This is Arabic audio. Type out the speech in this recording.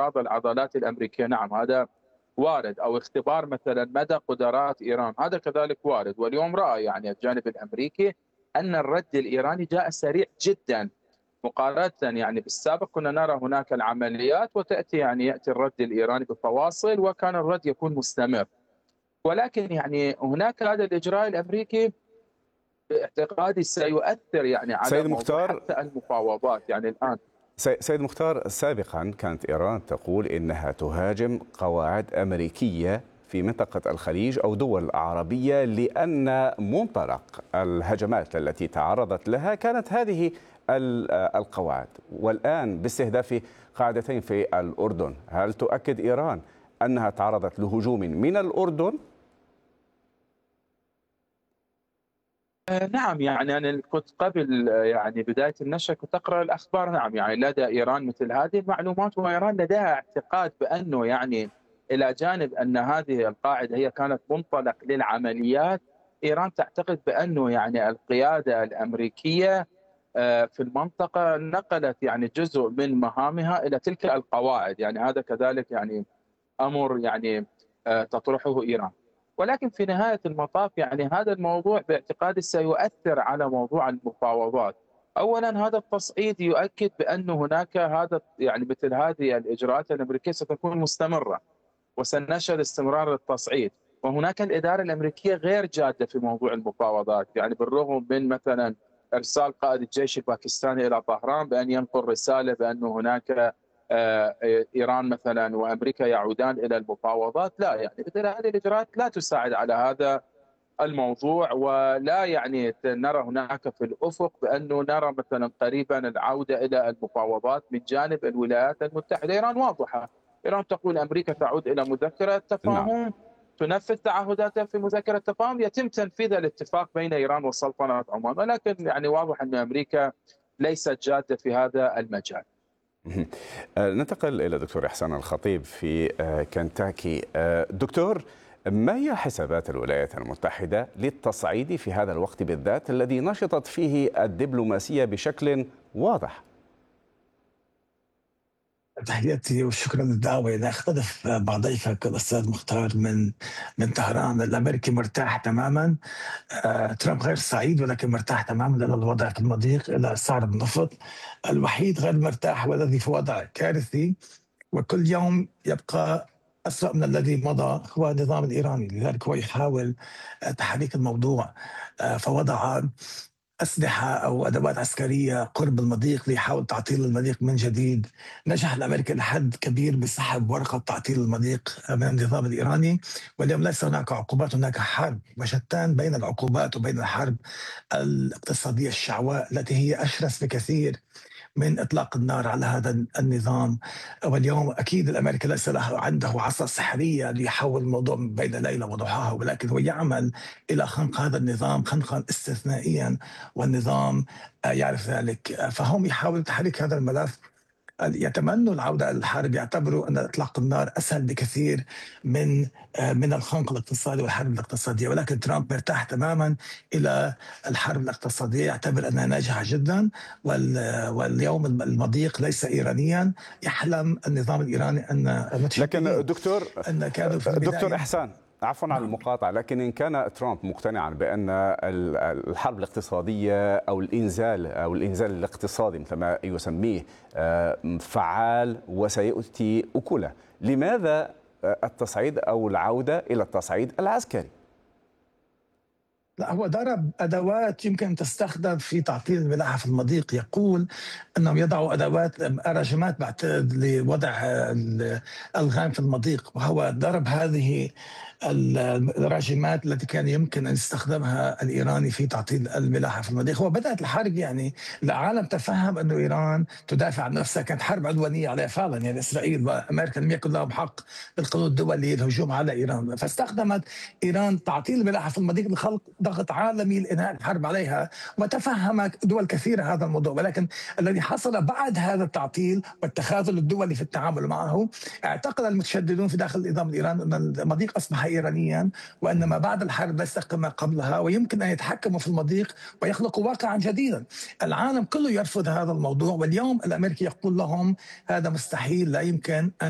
استعراض العضلات الأمريكية، نعم هذا وارد، أو اختبار مثلا مدى قدرات إيران، هذا كذلك وارد. واليوم رأى يعني الجانب الأمريكي أن الرد الإيراني جاء سريع جدا مقارنة يعني بالسابق. كنا نرى هناك العمليات وتأتي يعني يأتي الرد الإيراني بفواصل، وكان الرد يكون مستمر. ولكن يعني هناك هذا الإجراء الأمريكي باعتقادي سيؤثر يعني على سيد موضوع مختار، حتى المفاوضات يعني الآن. سيد مختار، سابقا كانت إيران تقول إنها تهاجم قواعد أمريكية في منطقة الخليج أو دول عربية لأن منطلق الهجمات التي تعرضت لها كانت هذه القواعد. والآن باستهداف قاعدتين في الأردن، هل تؤكد إيران أنها تعرضت لهجوم من الأردن؟ نعم، يعني أنا كنت قبل يعني بداية النشرة كنت أقرأ الأخبار. نعم يعني لدى إيران مثل هذه المعلومات، وإيران لديها اعتقاد بأنه يعني إلى جانب أن هذه القاعدة هي كانت منطلق للعمليات، إيران تعتقد بأنه يعني القيادة الأمريكية في المنطقة نقلت يعني جزء من مهامها إلى تلك القواعد. يعني هذا كذلك يعني أمر يعني تطرحه إيران. ولكن في نهاية المطاف يعني هذا الموضوع باعتقادي سيؤثر على موضوع المفاوضات. أولا هذا التصعيد يؤكد بأن هناك هذا يعني مثل هذه الإجراءات الأمريكية ستكون مستمرة، وسنشهد استمرار التصعيد. وهناك الإدارة الأمريكية غير جادة في موضوع المفاوضات، يعني بالرغم من مثلا إرسال قائد الجيش الباكستاني إلى طهران بأن ينقل رسالة بأن هناك إيران مثلا وأمريكا يعودان إلى المفاوضات، لا يعني مثل هذه الإجراءات لا تساعد على هذا الموضوع. ولا يعني نرى هناك في الأفق بأنه نرى مثلا قريبا العودة إلى المفاوضات من جانب الولايات المتحدة. إيران واضحة، إيران تقول أمريكا تعود إلى مذكرة نعم. تفاهم، تنفذ تعهداتها في مذكرة تفاهم، يتم تنفيذ الاتفاق بين إيران وسلطنة عمان. ولكن يعني واضح أن أمريكا ليست جادة في هذا المجال. ننتقل إلى دكتور إحسان الخطيب في كنتاكي. دكتور، ما هي حسابات الولايات المتحدة للتصعيد في هذا الوقت بالذات الذي نشطت فيه الدبلوماسية بشكل واضح؟ تحياتي وشكرا للدعوة. إذا أختلف مع ضيفك الأستاذ مختار من طهران، الأمريكي مرتاح تماما. ترامب غير سعيد ولكن مرتاح تماما إلى الوضع في المضيق، إلى سعر النفط. الوحيد غير مرتاح والذي في وضع كارثي وكل يوم يبقى أسوأ من الذي مضى هو النظام الإيراني. لذلك هو يحاول تحريك الموضوع، فوضع أسلحة أو أدوات عسكرية قرب المضيق ليحاول تعطيل المضيق من جديد. نجح الأمريكي لحد كبير بسحب ورقة تعطيل المضيق من النظام الإيراني، واليوم ليس هناك عقوبات، هناك حرب. وشتان بين العقوبات وبين الحرب الاقتصادية الشعواء التي هي أشرس بكثير من إطلاق النار على هذا النظام. واليوم أكيد الأمريكي ليس له عنده عصا سحرية ليحول الموضوع بين ليلة وضحاها، ولكن هو يعمل إلى خنق هذا النظام خنقا استثنائيا، والنظام يعرف ذلك. فهم يحاولوا تحريك هذا الملف، يتمنوا العودة إلى الحرب، يعتبروا أن إطلاق النار أسهل بكثير من الخنق الاقتصادي والحرب الاقتصادية. ولكن ترامب مرتاح تماما إلى الحرب الاقتصادية، يعتبر أنها ناجحة جدا. واليوم المضيق ليس إيرانيا، يحلم النظام الإيراني أن لكن أن كانوا في دكتور إحسان، عفوا على نعم. المقاطعة، لكن إن كان ترامب مقتنعا بأن الحرب الاقتصادية أو الإنزال الاقتصادي مثل ما يسميه فعال وسيؤتي أكله، لماذا التصعيد أو العودة إلى التصعيد العسكري؟ لا، هو ضرب أدوات يمكن تستخدم في تعطيل الملاحة في المضيق. يقول أنهم يضعوا أدوات رجمات بعتقد لوضع الألغام في المضيق، وهو ضرب هذه الراجمات التي كان يمكن أن يستخدمها الإيراني في تعطيل الملاحة في المضيق. هو بدأت الحرب، يعني العالم تفهم أن إيران تدافع عن نفسها، كانت حرب عدوانية عليها فعلا. يعني إسرائيل وأمريكا لم يكن لهم حق بالقانون الدولي الهجوم على إيران، فاستخدمت إيران تعطيل الملاحة في المضيق لخلق ضغط عالمي لإنهاء الحرب عليها. وتفهم دول كثيرة هذا الموضوع، ولكن الذي حصل بعد هذا التعطيل والتخاذل الدولي في التعامل معه، اعتقد المتشددون في داخل النظام الإيراني أن المضيق أصبح إيرانيا، وأن ما بعد الحرب ليس كما قبلها، ويمكن أن يتحكموا في المضيق ويخلقوا واقعا جديدا. العالم كله يرفض هذا الموضوع، واليوم الأمريكي يقول لهم هذا مستحيل، لا يمكن أن